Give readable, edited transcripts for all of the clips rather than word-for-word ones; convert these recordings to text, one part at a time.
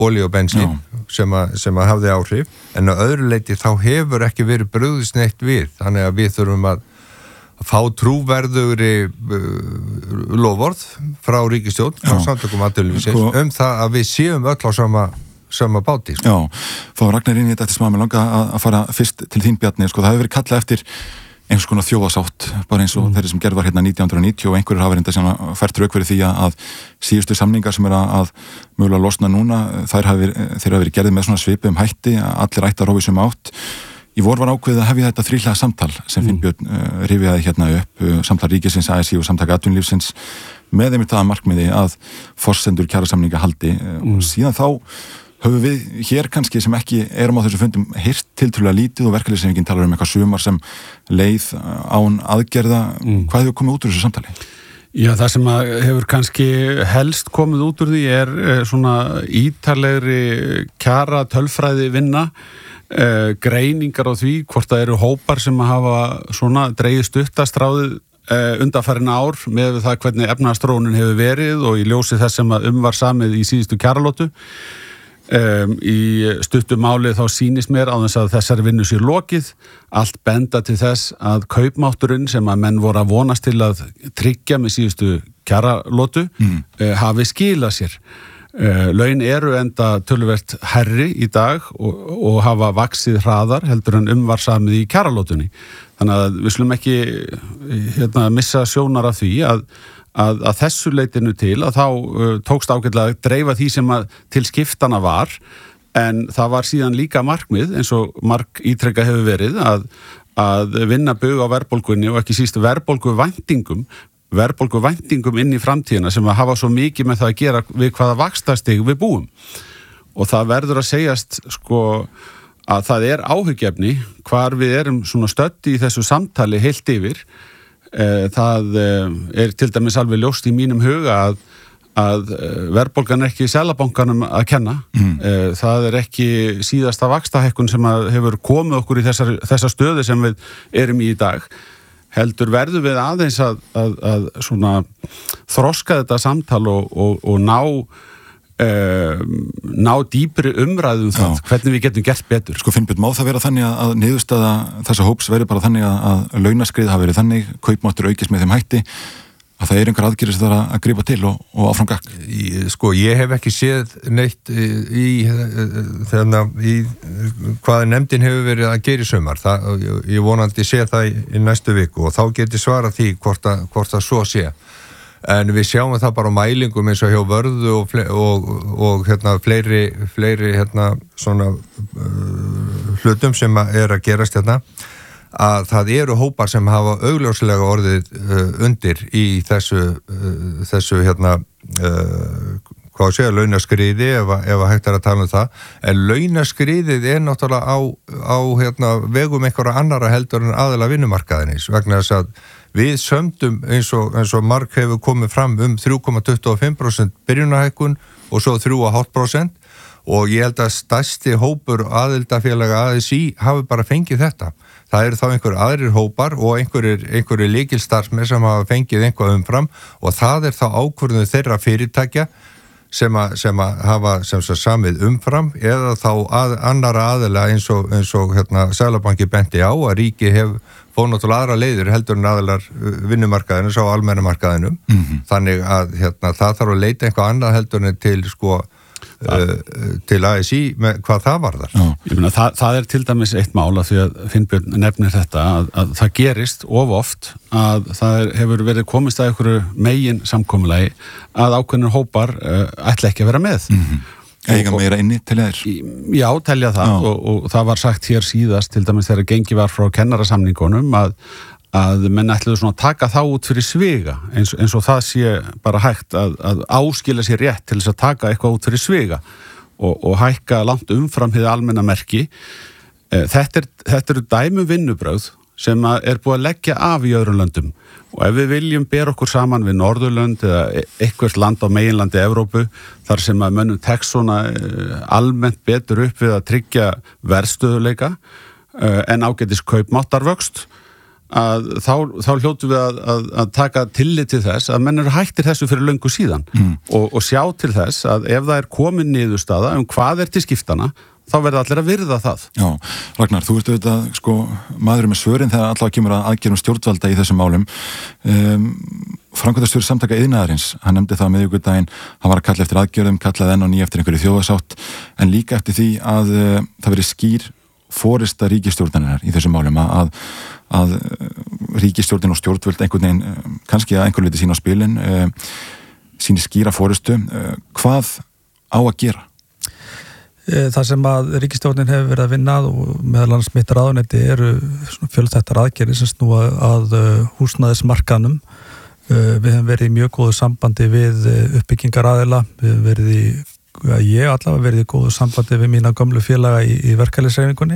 olíu og bensín sem að hafði áhrif, en á öðru leyti þá hefur ekki verið brugðist neitt við, þannig að við þurfum að fá trúverðugri loforð frá ríkisstjórn, frá samtökum atvinnulífsins það að við séum öll á sama báti. Já, fá Ragnar inn í þetta eftir smá, mig langa að fara fyrst til þín Bjarni, það hefur verið kallað eftir einhvers konar þjóðasátt, bara eins og þeirri sem gerð var hérna 1990 og einhverjir hafa reynda sem fært rauk fyrir því að síðustu samningar sem að mögulega losna núna, þeir hafa verið gerðið með svona svipum hætti, allir ætti að róa í sömu átt. Í vor var ákveðið að hefja þetta þríhliða samtal sem Finnbjörn rifjaði hérna upp, samtal ríkisins, ASÍ og samtaka atvinnulífsins með einmitt það markmiði að forsendur kjarasamninga haldi og síðan þá höfum við hér kannski sem ekki erum á þessu fundum heyrt tiltölulega lítið og verkalýðshreyfingin talar eitthvað sumar sem leið án aðgerða. Hvað hefur komið út úr þessu samtali? Já, það sem hefur kannski helst komið út úr því svona ítarlegri kjara tölfræði vinna, greiningar á því hvort það eru hópar sem hafa svona dregið stuttastráðið undanfarin ár með það hvernig efnahagsþróunin hefur verið og í ljósi þess sem var samið í síðustu kjaralótu. Í stuttu máli þá sýnist mér á þess að þessari vinnu sé lokið, allt benda til þess að kaupmátturinn sem að menn voru að vonast til að tryggja með síðustu kjaralótu hafi skilað sér. Laun eru enda töluvert hærri í dag og hafa vaxið hraðar heldur en var samið í kjaralótunni. Þannig að við slum ekki missa sjónar af því að þessu leitinu til að þá tókst ágætlega að dreifa því sem að til skiptana var, en það var síðan líka markmið eins og mark ítrekka hefur verið að vinna bug á verðbólgunni og ekki síst verðbólguvæntingum inn í framtíðina sem að hafa svo mikið með það að gera við hvaða vaxtastig við búum. Og það verður að segjast að það áhyggjefni hvar við erum svona stödd í þessu samtali heilt yfir. Það til dæmis alveg ljóst í mínum huga að verðbólgan ekki Seðlabankanum að kenna. Það ekki síðasta vaxtahækkun sem hefur komið okkur í þessa stöðu sem við erum í dag. Heldur verður við aðeins að svona þroska þetta samtal og ná dýpri umræðum það, hvernig við getum gert betur. Finnbjörn, má það vera þannig að niðurstaða þessa hóps verður bara þannig að launaskrið hafi verið þannig, kaupmáttur aukist með þeim hætti, að það einhver aðgerðir sem það að grípa til og áfram gakk? Ég hef ekki séð neitt í hvað nefndin hefur verið að gera í sumar. Ég vonandi sé það í næstu viku og þá geti svarað því hvort það svo sé. En við sjáum það bara á mælingum eins og hjá Vörðu og fleiri svona hlutum sem að gerast að það eru hópar sem hafa augljóslega orðið undir í þessu launaskriði ef hægt að tala það, en launaskriðið náttúrulega á vegum einhverja annara heldur en aðila vinnumarkaðinins, vegna þess að við sömdum eins og mark hefur komið fram 3,25% byrjunarhækkun og svo 3,5%, og ég held að stærsti hópur aðildafélaga ASÍ hafi bara fengið þetta. Það eru þá einhver aðrir hópar og einhverjir lykilstarfsmenn sem hafa fengið eitthvað umfram, og það þá ákvörðun þeirra fyrirtækja sem hafa samið umfram, eða þá annara aðila eins og Seðlabanki benti á að ríki fór náttúrulega aðra leiðir heldur en aðilar vinnumarkaðinu á almenna markaðinum. Þannig að það þarf að leita eitthvað annað heldur en til ASÍ með hvað það varðar. Ég meina, það til dæmis eitt mál að því að Finnbjörn nefnir þetta að það gerist of oft að það hefur verið komist að einhverju megin samkomulagi að ákveðnir hópar ætla ekki að vera með. Eiga meira inni til þeir? Já, telja það og það var sagt hér síðast til dæmis þegar gengið var frá kennarasamningunum að menn ætluðu svona að taka þá út fyrir sviga eins og það sé bara hægt að áskilja sér rétt til þess að taka eitthvað út fyrir sviga og hækka langt umfram hið almenna merki. Þetta eru dæmi vinnubrögð sem búið að leggja af í öðrum löndum, og ef við viljum bera okkur saman við Norðurlönd eða eitthvert land á meginlandi Evrópu þar sem að mönnum tekst svona almennt betur upp við að tryggja verðstöðuleika en ágætis kaupmáttarvöxt, að þá hljótum við að taka tillit til þess að menn eru hættir þessu fyrir löngu síðan og sjá til þess að ef það komin niðurstaða hvað til skiptana, þá verða allir að virða það. Já, Ragnar, þú ert auðvitað, maður með svörin þegar allavega kemur að aðgerum stjórnvalda í þessum málum. Framkvæmdastjóri Samtaka iðnaðarins, hann nefndi það á miðvikudaginn, hann var að kalla eftir aðgerðum, kallaði enn og ný eftir einhverju þjóðarsátt, en líka eftir því að það veri skýr forysta ríkisstjórnarinnar í þessum málum, að ríkisstjórnin og stjórnvöld einhvern veginn, kannski að einhver leyti sína á spilin, síni skýra forystu. Hvað á að gera? Það sem að ríkisstjórnin hefur verið að vinna og meðal annars mitt ráðuneyti eru fjölþættar aðgerðir sem snúa að húsnæðismarkaðnum. Við hefum verið í mjög góðu sambandi við uppbyggingaraðila, við hefum verið ég allavega verið í góðu sambandi við mína gömlu félaga í verkalýðshreyfingunni.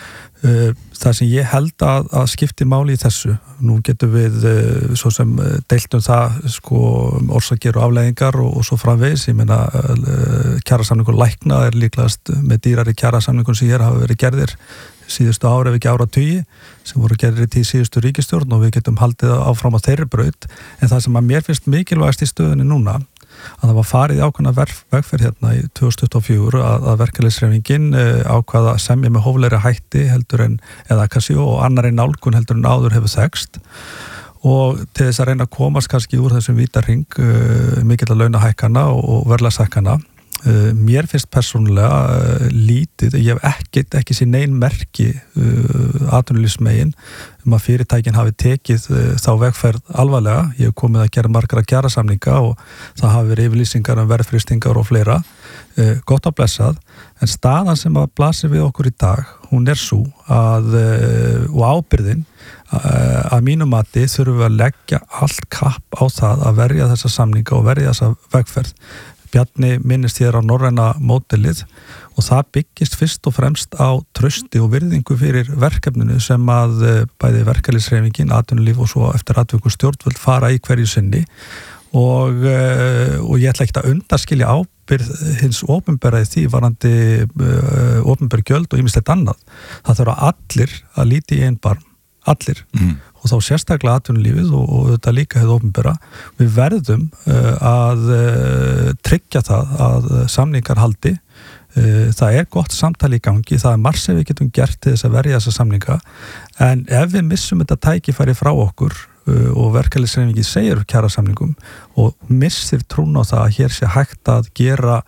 Það sem ég held að skipti máli í þessu, nú getum við svo sem deiltum það orsakir og afleiðingar og svo framvegis, ég meina kjarasamningur lækna líklegast með dýrari kjarasamningur sem hér hafa verið gerðir síðustu ári ef ekki áratugi sem voru gerðir í tíð síðustu ríkisstjórn og við getum haldið áfram á þeirri braut, en það sem að mér finnst mikilvægast í stöðunni núna að það var farið í ákveðna vegferð hérna í 2024 að verkalýðshreyfingin ákvaða að semja með hóflegri hætti heldur en eða kannski og annarri nálgun heldur en áður hefur þekst og til þess að reyna að komast kannski úr þessum vítarhring mikilla launahækkana og verðlagshækkana. Mér finnst persónulega lítið, ég hef ekki sér nein merki atvinnulífsmegin að fyrirtækin hafi tekið þá vegferð alvarlega. Ég hef komið að gera margra kjarasamninga og það hafi verið yfirlýsingar verðfrystingar og fleira, gott að blessað, en staðan sem að blasir við okkur í dag, hún svo að og ábyrgðin að mínum mati þurfum við að leggja allt kapp á það að verja þessa samninga og verja þessa vegferð. Bjarni minnist hér á norræna módelið og það byggist fyrst og fremst á trausti og virðingu fyrir verkefninu sem að bæði verkalýðshreyfingin, atvinnulíf og svo eftir atvikum stjórnvöld fara í hverju sinni og ég ætla ekki að undanskilja ábyrgð hins opinbera í því varandi opinber gjöld og ýmislegt annað. Það þurfa allir að líti í einn barm, allir. Og þá sérstaklega atvinnulífið og þetta líka hefði opinbera. Við verðum að tryggja það að samningar haldi. Það gott samtali í gangi, það margt sem við getum gert til þess að verja þessa samninga, en ef við missum þetta tækifæri frá okkur og verkalýðshreyfingin segir kjarasamningum og missir trún á það að hér sé hægt að gera,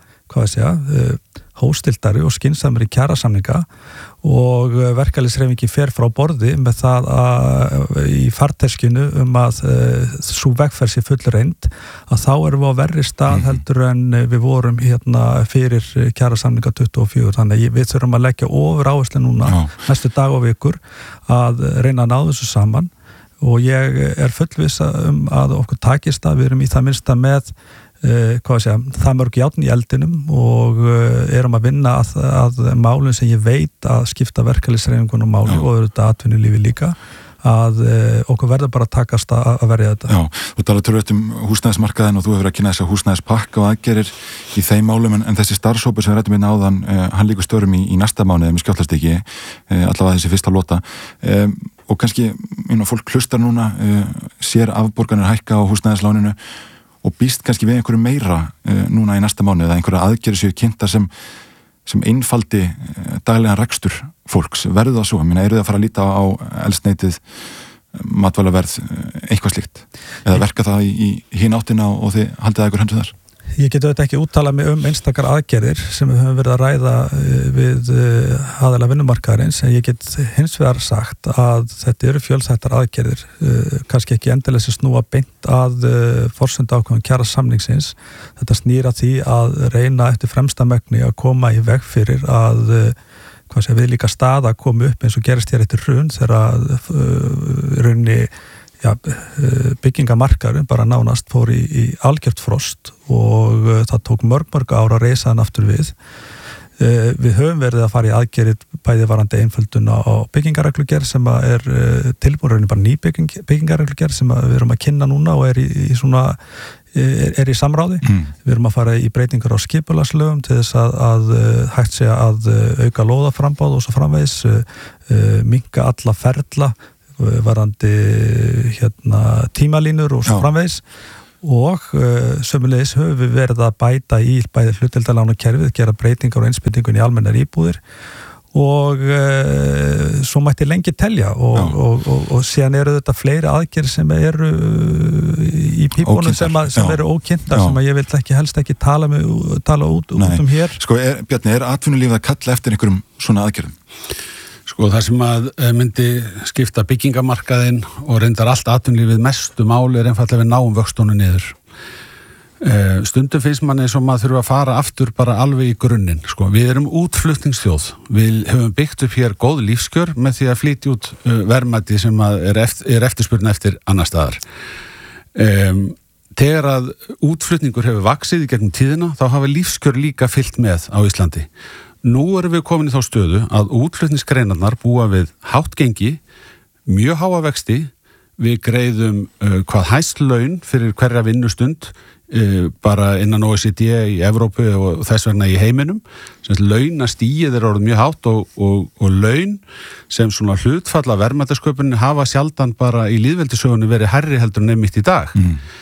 hóstildari og skynsamri kjarasamninga og verkalýðshreyfingin fer frá borði með það í farteskinu að sú vegferð sé fullreynd, að þá erum við á verri stað heldur en við vorum hérna fyrir kjarasamninga 24, þannig að við þurfum að leggja ofur áherslu núna næstu dag og vikur að reyna að ná þessu saman og ég fullviss að okkur takist að við erum í það minnsta með það mörg járn í eldinum og erum að vinna að málum sem ég veit að skipta verkalýðshreyfingunum máli og auðvitað atvinnulífi líka að okkur verður bara að takast að verja þetta. Já, þú talar tölvöld húsnæðismarkaðin og þú hefur að kynna þess að húsnæðispakka og aðgerir í þeim málum en þessi starfshópur sem við rættum hérna áðan, hann líkur störum í næsta mánuði með skjálftastiki, allavega þessi fyrsta lota og kannski fólk hlustar núna, sér afborganir hækka á húsnæðisláninu og býst kannski við einhverju meira núna í næsta mánuði eða einhverju aðgerðir séu kynntar sem einfaldi daglegan rekstur fólks. Verður það svo? Eru þið að fara að líta á eldsneytið, matvælaverð, eitthvað slíkt? Eða verka það í hin áttina og þið haldið að ykkur hendur þar? Ég get auðvitað ekki úttala mig einstakar aðgerðir sem við höfum verið að ræða við aðila vinnumarkaðarins, en ég get hins vegar sagt að þetta eru fjölþættar aðgerðir, kannski ekki endilega sem snúa beint að forsenda ákveðum kjarasamningsins. Þetta snýr að því að reyna eftir fremsta megni að koma í veg fyrir að við líka staða komi upp eins og gerist hér eftir hrun þegar runni byggingamarkaðurinn bara nánast fór í algjört frost og það tók mörg ára að reisa hann aftur við. Við höfum verið að fara í aðgerðir bæði varandi einföldun á byggingareglugerð sem tilbúin bara ný byggingareglugerð sem við erum að kynna núna og í samráði. Við erum að fara í breytingar á skipulagslögum til þess að hægt sé að auka lóðaframbáð og svo framvegis, minnka alla ferla varandi tímalínur og svo framvegis og sömulegis höfum við verið að bæta í bæði hlutdeildarlánakerfið, gera breytingar og innspýtingun í almennar íbúðir og svo mætti lengi telja og síðan eru þetta fleiri aðgerðir sem eru í pípunum sem eru ókynntar sem að ég vil helst ekki tala út hér. Sko, Bjarni, atvinnulífið að kalla eftir einhverjum svona aðgerðum? Sko, það sem að myndi skipta byggingamarkaðinn og reyndar allt atvinnulífið mestu máli einfallega við náum vöxtunum niður. Stundum finnst manni eins og maður þurfa að fara aftur bara alveg í grunninn. Sko, við erum útflutningsþjóð. Við höfum byggt upp hér góð lífskjör með því að flytja út verðmæti sem er eftirspurn eftir annar staðar. Þegar að útflutningur hefur vaxið í gegnum tíðina, þá hafa lífskjör líka fylgt með á Íslandi. Nú erum við komin í þá stöðu að útflutningsgreinarnar búa við hátt gengi, mjög háa vexti, við greiðum hvað hæst laun fyrir hverja vinnustund bara innan OECD í Evrópu og þess vegna í heiminum. Launastigið orðið mjög hátt og laun sem svona hlutfall af verðmætasköpuninni hafa sjaldan bara í lýðveldissögunni verið hærri heldur en einmitt í dag.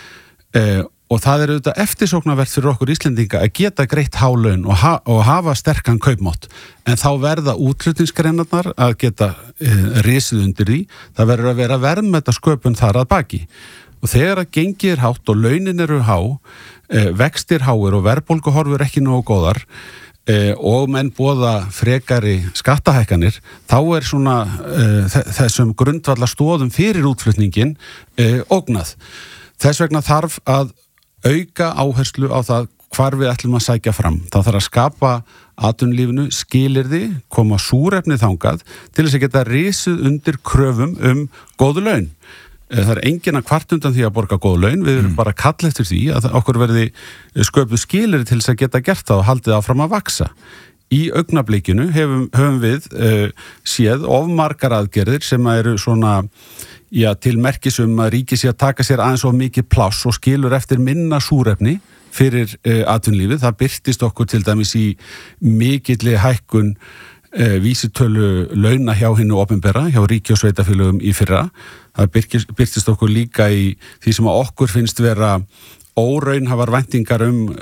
Og það auðvitað eftirsóknarvert fyrir okkur Íslendinga að geta greitt há laun og hafa sterkan kaupmátt. En þá verða útflutningsgreinarnar að geta risið undir því. Það verður að vera verðmætasköpun þar að baki. Og þegar að gengið hátt og launin eru há, vextir háir og verðbólguhorfur ekki nógu góðar og menn boða frekari skattahækkanir, þá svona þessum grundvallar stoðum fyrir útflutningin ógnað. Þess vegna þarf að auka áherslu á það hvar við ætlum að sækja fram. Það þarf að skapa atvinnulífinu skilyrði, koma súrefni þangað til þess að geta risið undir kröfum góðu laun. Það er enginn að kvart undan því að borga góð laun, við erum bara að kalla eftir því að okkur verði sköpuð skilyrði til þess að geta gert það og haldið áfram að vaksa. Í augnablikinu höfum við séð of margar aðgerðir sem eru svona til merkis að ríkið sé að taka sér aðeins of mikið pláss og skilur eftir minna súrefni fyrir atvinnulífið. Það birtist okkur til dæmis í mikilli hækkun vísitölu launa hjá hinu opinbera, hjá ríki og sveitarfélögum í fyrra. Það birtist okkur líka í því sem að okkur finnst vera óraunhæfar væntingar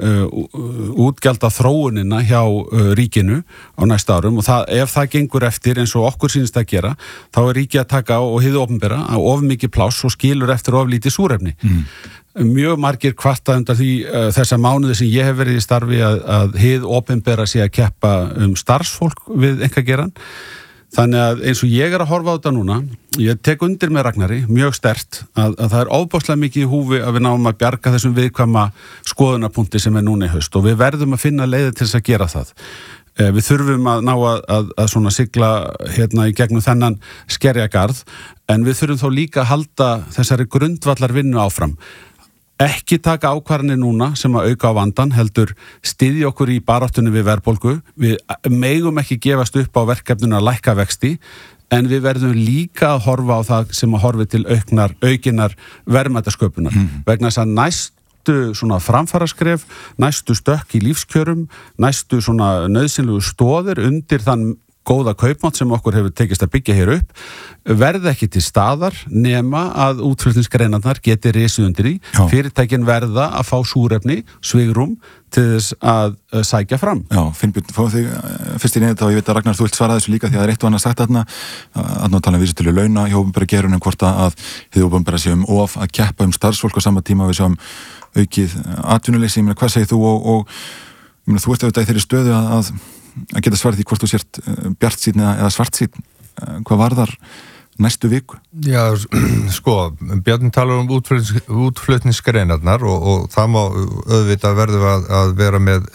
útgjalda þróunina hjá ríkinu á næsta árum og ef það gengur eftir eins og okkur sýnist að gera, þá er ríkið að taka og hið opinbera á of mikið pláss og skilur eftir of lítið súrefni. Mjög margir kvarta undan því þessa mánuði sem ég hef verið í starfi að hið opinbera sé að keppa starfsfólk við einkagerann. Þannig að eins og ég að horfa á þetta núna, ég tek undir með Ragnari mjög sterkt að það er ofboðslega mikið í húfi að við náum að bjarga þessum viðkvæma skoðunarpunkti sem er núna í haust og við verðum að finna leiðir til þess að gera það. Við þurfum að ná að svona sigla hérna í gegnum þennan skerjagarð en við þurfum þó líka að halda þessari grundvallar vinnu áfram. Ekki taka ákvarðanir núna sem að auka á vandan, heldur styðja okkur í baráttunni við verðbólgu. Við megum ekki gefast upp á verkefninu að lækka vexti, en við verðum líka að horfa á það sem að horfi til aukinar verðmætasköpunar. Vegna þess að næstu svona framfaraskref, næstu stökk í lífskjörum, næstu svona nauðsynlegu stoðir undir þann góða kaupmátt sem okkur hefur tekist að byggja hér upp, verði ekki til staðar nema að útflutningsgreinarnar geti risið undir því. Fyrirtækin verða að fá súrefni, svigrúm til þess að sækja fram. Já, Finnbjörn, fáum þig fyrst í nefnda og ég veit að Ragnar, þú vilt svara þessu líka því að það er eitt og annað sagt þarna að tala vísitölu launa hjá opinbera geirunum hvort að hið opinbera sé of að keppa starfsfólk á sama tíma við sjáum aukið atvinnuleysi. Ég meina, hvað segir þú og þú ert auðvitað í þeirri stöðu að geta svarið því hvort þú sért bjartsýnn eða svartsýnn, hvað varðar næstu viku? Já, sko, Bjarni talar útflutningsgreinarnar og það má auðvitað verður að vera með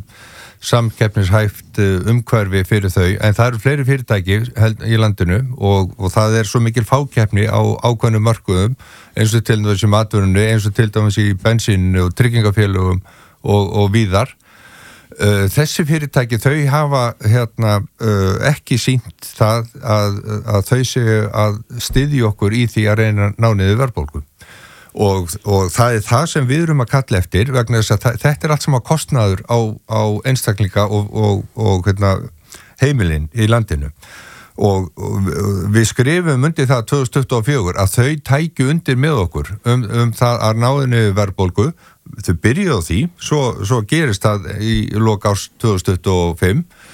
samkeppnishæft umhverfi fyrir þau, en það eru fleiri fyrirtæki í landinu og það er svo mikil fákeppni á ákveðnum mörkuðum, eins og til dæmis í matvörunni, eins og til dæmis í bensíninu og tryggingafélögum og víðar. Þessi fyrirtæki, þau hafa ekki sýnt það að þau séu að styðja okkur í því að reyna ná niður verðbólgu og það er það sem við erum að kalla eftir vegna þess að þetta er allt sem að kostnaður á einstaklinga og heimilin í landinu og við skrifum undir það 2024 að þau tækju undir með okkur það að náðinu verðbólgu, þau byrjuðu á því, svo gerist það í lok árs 2025